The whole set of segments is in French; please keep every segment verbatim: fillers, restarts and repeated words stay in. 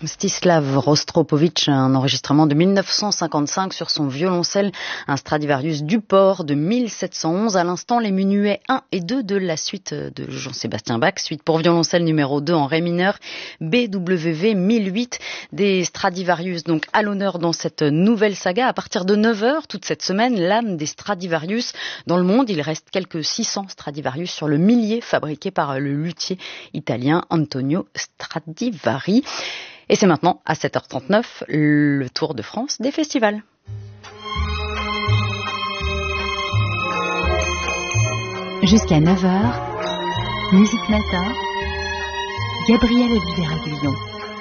Mstislav Rostropovitch, un enregistrement de mille neuf cent cinquante-cinq sur son violoncelle, un Stradivarius Duport de mille sept cent onze. À l'instant, les minuets un et deux de la suite de Jean-Sébastien Bach, suite pour violoncelle numéro deux en ré mineur, B W V mille huit, des Stradivarius donc à l'honneur dans cette nouvelle saga. À partir de neuf heures, toute cette semaine, l'âme des Stradivarius. Dans le monde, il reste quelques six cents Stradivarius sur le millier fabriqué par le luthier italien Antonio Stradivari. Et c'est maintenant, à sept heures trente-neuf, le Tour de France des festivals. Jusqu'à neuf heures, Musique Matin, Gabriel Olivier-Aguillon.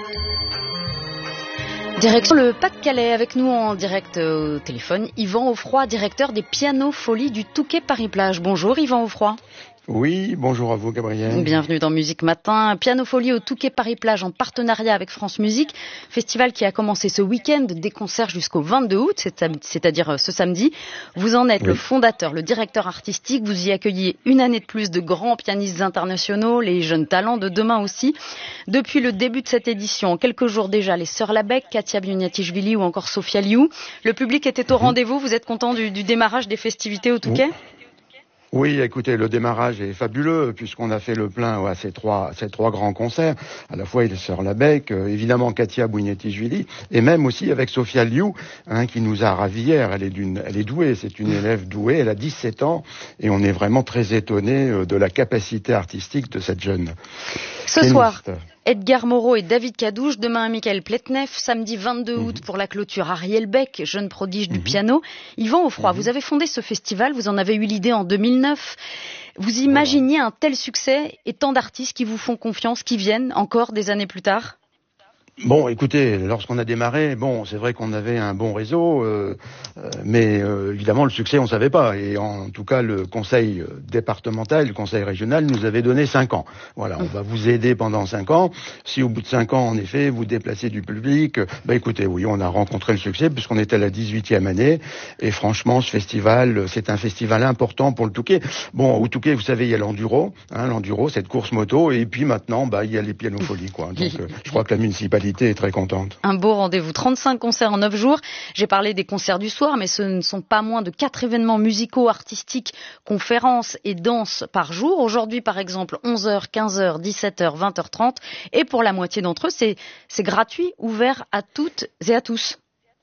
Direction le Pas-de-Calais, avec nous en direct au téléphone, Yvan Offroy, directeur des Piano Folies du Touquet Paris-Plage. Bonjour Yvan Offroy. Oui, bonjour à vous Gabriel. Bienvenue dans Musique Matin. Piano Folie au Touquet Paris-Plage en partenariat avec France Musique. Festival qui a commencé ce week-end, des concerts jusqu'au vingt-deux août, c'est-à-dire ce samedi. Vous en êtes oui. le fondateur, le directeur artistique. Vous y accueillez une année de plus de grands pianistes internationaux, les jeunes talents de demain aussi. Depuis le début de cette édition, en quelques jours déjà, les Sœurs Labec, Katia Bioniatishvili ou encore Sofia Liu. Le public était au rendez-vous. Vous êtes content du, du démarrage des festivités au Touquet ? Oui. Oui, écoutez, le démarrage est fabuleux puisqu'on a fait le plein à ces trois, ces trois grands concerts. À la fois les Sœurs Labec, euh, évidemment Katia Bioniatishvili, et même aussi avec Sofia Liu, hein, qui nous a ravis hier. Elle est d'une, elle est douée, c'est une élève douée. Elle a dix-sept ans et on est vraiment très étonnés euh, de la capacité artistique de cette jeune. Ce pianiste. Soir, Edgar Moreau et David Cadouche, demain Michael Pletnev, samedi vingt-deux août mm-hmm. pour la clôture Ariel Beck, jeune prodige mm-hmm. du piano. Yvan Offroy, mm-hmm. vous avez fondé ce festival, vous en avez eu l'idée en deux mille neuf. Vous imaginiez voilà. un tel succès et tant d'artistes qui vous font confiance, qui viennent encore des années plus tard ? Bon, écoutez, lorsqu'on a démarré, bon, c'est vrai qu'on avait un bon réseau, euh, euh, mais euh, évidemment le succès on savait pas. Et en tout cas, le conseil départemental, le conseil régional nous avait donné cinq ans. Voilà, on va vous aider pendant cinq ans. Si au bout de cinq ans, en effet, vous déplacez du public, bah écoutez, oui, on a rencontré le succès puisqu'on était à la dix-huitième année. Et franchement, ce festival, c'est un festival important pour le Touquet. Bon, au Touquet, vous savez, il y a l'enduro, hein, l'enduro, cette course moto, et puis maintenant, bah il y a les Piano Folies, quoi. Donc, euh, je crois que la municipalité est très contente. Un beau rendez-vous, trente-cinq concerts en neuf jours. J'ai parlé des concerts du soir, mais ce ne sont pas moins de quatre événements musicaux, artistiques, conférences et danses par jour. Aujourd'hui, par exemple, onze heures, quinze heures, dix-sept heures, vingt heures trente. Et pour la moitié d'entre eux, c'est, c'est gratuit, ouvert à toutes et à tous.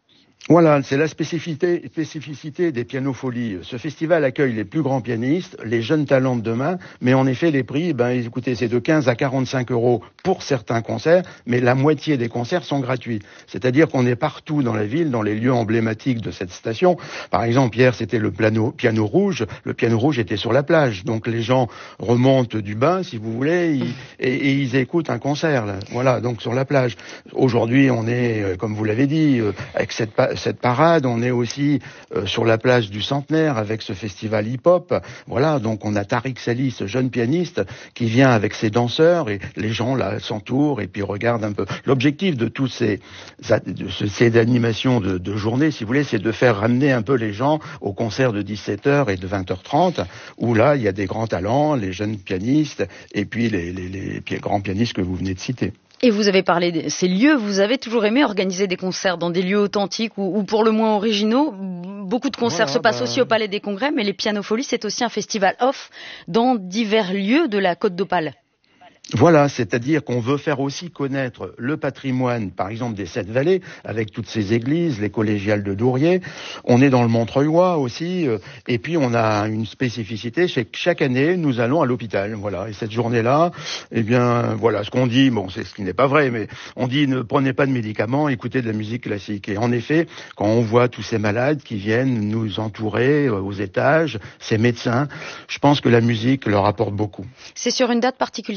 Voilà, c'est la spécificité, spécificité des Piano Folies. Ce festival accueille les plus grands pianistes, les jeunes talents de demain, mais en effet, les prix, ben, écoutez, c'est de quinze à quarante-cinq euros pour certains concerts, mais la moitié des concerts sont gratuits. C'est-à-dire qu'on est partout dans la ville, dans les lieux emblématiques de cette station. Par exemple, hier, c'était le piano, piano rouge. Le piano rouge était sur la plage. Donc, les gens remontent du bain, si vous voulez, ils, et, et ils écoutent un concert, là. Voilà, donc sur la plage. Aujourd'hui, on est, comme vous l'avez dit, avec cette cette parade, on est aussi euh, sur la plage du Centenaire avec ce festival hip-hop. Voilà, donc on a Tariq Sali, ce jeune pianiste, qui vient avec ses danseurs et les gens là s'entourent et puis regardent un peu. L'objectif de tous ces, de ces animations de, de journée, si vous voulez, c'est de faire ramener un peu les gens au concert de dix-sept heures et de vingt heures trente, où là, il y a des grands talents, les jeunes pianistes et puis les, les, les, les grands pianistes que vous venez de citer. Et vous avez parlé de ces lieux, vous avez toujours aimé organiser des concerts dans des lieux authentiques ou, ou pour le moins originaux. Beaucoup de concerts voilà, se passent bah... aussi au Palais des Congrès, mais les Piano Folies, c'est aussi un festival off dans divers lieux de la Côte d'Opale. Voilà, c'est-à-dire qu'on veut faire aussi connaître le patrimoine, par exemple, des Sept Vallées, avec toutes ces églises, les collégiales de Dourier. On est dans le Montreuilois aussi, euh, et puis on a une spécificité, c'est que chaque année, nous allons à l'hôpital, voilà. Et cette journée-là, eh bien, voilà, ce qu'on dit, bon, c'est ce qui n'est pas vrai, mais on dit ne prenez pas de médicaments, écoutez de la musique classique. Et en effet, quand on voit tous ces malades qui viennent nous entourer euh, aux étages, ces médecins, je pense que la musique leur apporte beaucoup. C'est sur une date particulière ?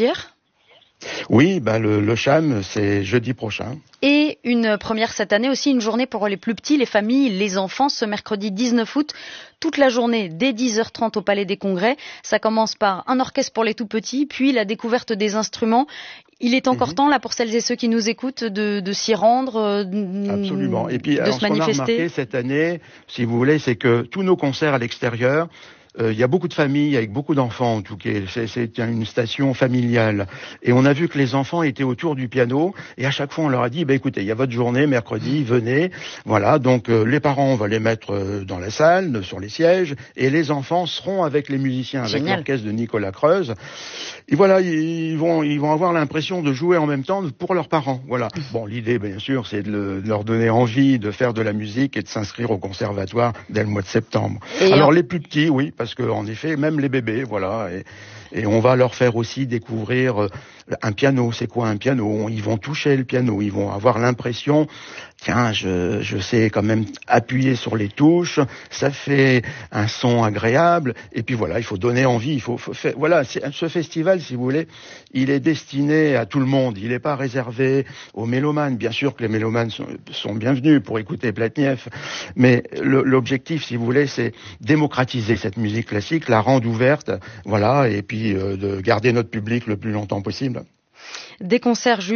Oui, ben le, le Cham, c'est jeudi prochain. Et une première cette année aussi, une journée pour les plus petits, les familles, les enfants, ce mercredi dix-neuf août, toute la journée dès dix heures trente au Palais des Congrès. Ça commence par un orchestre pour les tout petits, puis la découverte des instruments. Il est encore mmh. temps, là, pour celles et ceux qui nous écoutent, de, de s'y rendre, de, Absolument. Et puis, de alors, se ce qu'on a manifester. remarqué cette année, si vous voulez, c'est que tous nos concerts à l'extérieur, euh, il y a beaucoup de familles avec beaucoup d'enfants, en tout cas. C'est, c'est une station familiale. Et on a vu que les enfants étaient autour du piano. Et à chaque fois, on leur a dit, bah, écoutez, il y a votre journée, mercredi, venez. Voilà, donc euh, les parents, on va les mettre euh, dans la salle, sur les sièges. Et les enfants seront avec les musiciens, avec Génial. l'orchestre de Nicolas Creuse. Et voilà, ils vont, ils vont avoir l'impression de jouer en même temps pour leurs parents. Voilà. Bon, l'idée, bien sûr, c'est de, le, de leur donner envie de faire de la musique et de s'inscrire au conservatoire dès le mois de septembre. Et Alors en... les plus petits, oui, parce que en effet, même les bébés, voilà. Et, et on va leur faire aussi découvrir un piano. C'est quoi un piano? Ils vont toucher le piano, ils vont avoir l'impression, tiens, je, je sais quand même appuyer sur les touches, ça fait un son agréable. Et puis voilà, il faut donner envie. Il faut, faut faire, voilà, ce festival, si vous voulez, il est destiné à tout le monde. Il n'est pas réservé aux mélomanes. Bien sûr que les mélomanes sont, sont bienvenus pour écouter Pletnev, mais le, l'objectif, si vous voulez, c'est démocratiser cette musique classique, la rendre ouverte, voilà, et puis euh, de garder notre public le plus longtemps possible. Des concerts